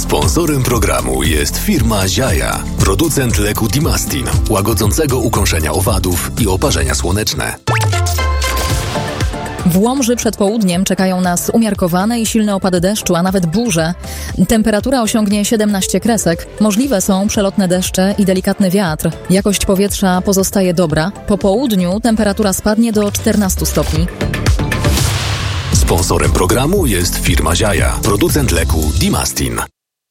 Sponsorem programu jest firma Ziaja, producent leku Dimastin, łagodzącego ukąszenia owadów i oparzenia słoneczne. W Łomży przed południem czekają nas umiarkowane i silne opady deszczu, a nawet burze. Temperatura osiągnie 17 kresek. Możliwe są przelotne deszcze i delikatny wiatr. Jakość powietrza pozostaje dobra. Po południu temperatura spadnie do 14 stopni. Sponsorem programu jest firma Ziaja, producent leku Dimastin.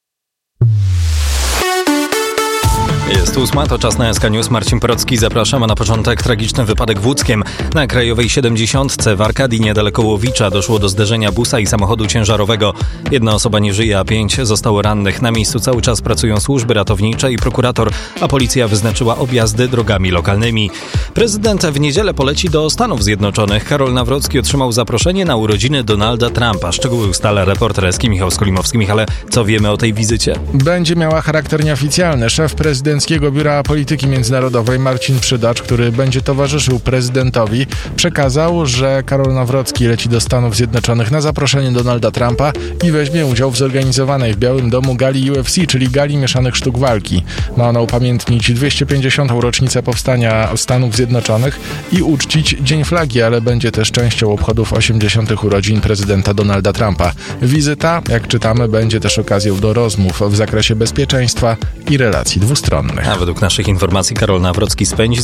Jest 8, to czas na SK News. Marcin Porocki, zapraszam. A na początek tragiczny wypadek w Łódzkiem. Na Krajowej 70 w Arkadii niedaleko Łowicza doszło do zderzenia busa i samochodu ciężarowego. Jedna osoba nie żyje, a 5 zostało rannych. Na miejscu cały czas pracują służby ratownicze i prokurator, a policja wyznaczyła objazdy drogami lokalnymi. Prezydent w niedzielę poleci do Stanów Zjednoczonych. Karol Nawrocki otrzymał zaproszenie na urodziny Donalda Trumpa. Szczegóły ustala reporter Eski Michał Skolimowski. Michale, co wiemy o tej wizycie? Będzie miała charakter nieoficjalny. Szef Prezydenckiego Biura Polityki Międzynarodowej Marcin Przydacz, który będzie towarzyszył prezydentowi, przekazał, że Karol Nawrocki leci do Stanów Zjednoczonych na zaproszenie Donalda Trumpa i weźmie udział w zorganizowanej w Białym Domu gali UFC, czyli gali mieszanych sztuk walki. Ma ona upamiętnić 250. rocznicę powstania Stanów Zjednoczonych i uczcić Dzień Flagi, ale będzie też częścią obchodów 80. urodzin prezydenta Donalda Trumpa. Wizyta, jak czytamy, będzie też okazją do rozmów w zakresie bezpieczeństwa i relacji dwustronnych. A według naszych informacji Karol Nawrocki spędzi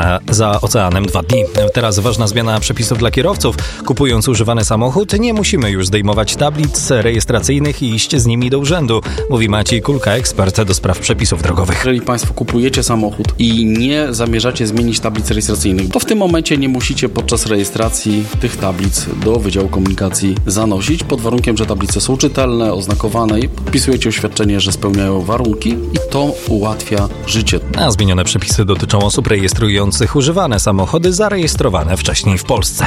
za oceanem 2 dni. Teraz ważna zmiana przepisów dla kierowców. Kupując używany samochód, nie musimy już zdejmować tablic rejestracyjnych i iść z nimi do urzędu, mówi Maciej Kulka, ekspert do spraw przepisów drogowych. Jeżeli Państwo kupujecie samochód i nie zamierzacie zmienić tablic rejestracyjnych, to w tym momencie nie musicie podczas rejestracji tych tablic do Wydziału Komunikacji zanosić, pod warunkiem, że tablice są czytelne, oznakowane i podpisujecie oświadczenie, że spełniają warunki i to ułatwia życie. A zmienione przepisy dotyczą osób rejestrujących używane samochody zarejestrowane wcześniej w Polsce.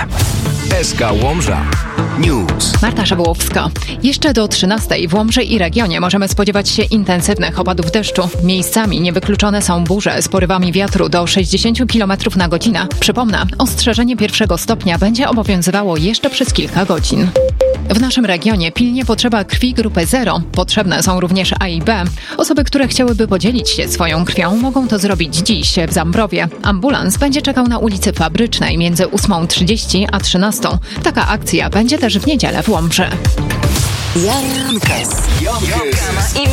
SK Łomża News. Marta Szabłowska. Jeszcze do 13 w Łomży i regionie możemy spodziewać się intensywnych opadów deszczu. Miejscami niewykluczone są burze z porywami wiatru do 60 km na godzinę. Przypomnę, ostrzeżenie 1 stopnia będzie obowiązywało jeszcze przez kilka godzin. W naszym regionie pilnie potrzeba krwi grupy 0. Potrzebne są również A i B. Osoby, które chciałyby podzielić się swoją krwią, mogą to zrobić dziś w Zambrowie. Ambulans będzie czekał na ulicy Fabrycznej między 8:30 a 13. Taka akcja będzie też w niedzielę w Łomży. Jankes i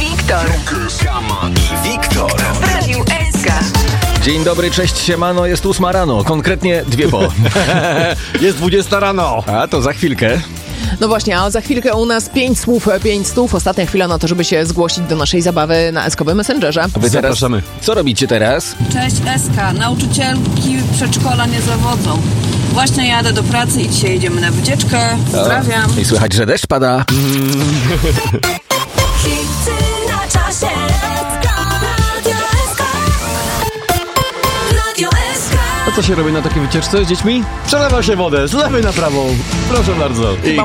Wiktor w Radiu SK. Dzień dobry, cześć, siemano, jest 8 rano, konkretnie 2 po. Jest 20 rano. A to za chwilkę. No właśnie, a za chwilkę u nas 5 słów, 5 stów. Ostatnia chwila na to, żeby się zgłosić do naszej zabawy na SK-owym Messengerze. Zapraszamy. Co robicie teraz? Cześć SK, nauczycielki przedszkola nie zawodzą. Właśnie jadę do pracy i dzisiaj jedziemy na wycieczkę. Pozdrawiam. I słychać, że deszcz pada. Hity na czasie. Radio SK. A co się robi na takiej wycieczce z dziećmi? Przelewa się wodę z lewej na prawą. Proszę bardzo.